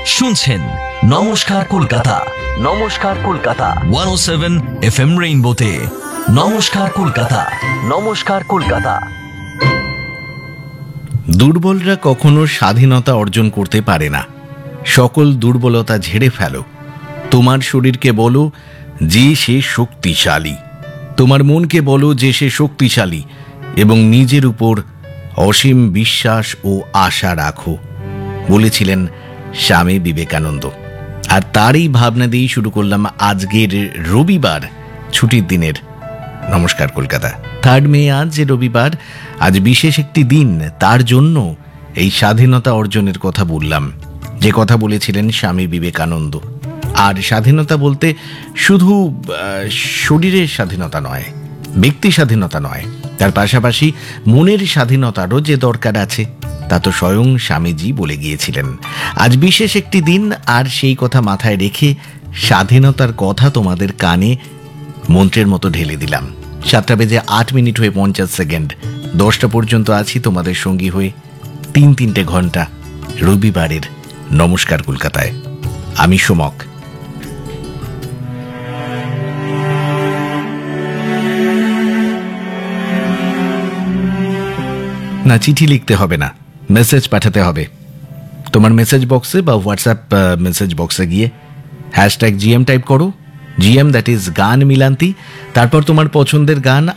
শুনছেন নমস্কার কলকাতা। নমস্কার কলকাতা 107 FM রেইনবোতে। নমস্কার কলকাতা। নমস্কার কলকাতা। দুর্বলরা কখনো স্বাধীনতা অর্জন করতে পারে না। সকল দুর্বলতা ঝেড়ে ফেলো। তোমার শরীরকে বলো যে সে শক্তিশালী। তোমার মনকে বলো যে সে শক্তিশালী এবং নিজের উপর অসীম বিশ্বাস ও আশা রাখো, বলেছিলেন স্বামী বিবেকানন্দ। আর তারই ভাবনা দিয়েই শুরু করলাম আজকের রবিবার ছুটির দিনের নমস্কার কলকাতা। 3 মে আজ যে রবিবার, আজ বিশেষ একটি দিন। তার জন্য এই স্বাধীনতা অর্জনের কথা বললাম, যে কথা বলেছিলেন স্বামী বিবেকানন্দ। আর স্বাধীনতা বলতে শুধু শরীরের স্বাধীনতা নয়, ব্যক্তি স্বাধীনতা নয়, তার পাশাপাশি মনের স্বাধীনতারও যে দরকার আছে, তা তো স্বয়ং স্বামীজি বলে গিয়েছিলেন। আজ বিশেষ একটি দিন, আর সেই কথা মাথায় রেখে স্বাধীনতার কথা তোমাদের কানে মন্ত্রের মতো ঢেলে দিলাম। 7:08 10টা পর্যন্ত আছি তোমাদের সঙ্গী হয়ে। 3 ঘন্টা রবিবারের নমস্কার কলকাতায়। আমি সোমক। না, চিঠি লিখতে হবে না, মেসেজ পাঠাতে হবে। তোমার মেসেজ বক্সে বা হোয়াটসঅ্যাপ মেসেজ বক্সে গিয়ে #GM টাইপ করো। GM, দ্যাট ইজ গান মিলান্তি। তারপর তোমার পছন্দের গান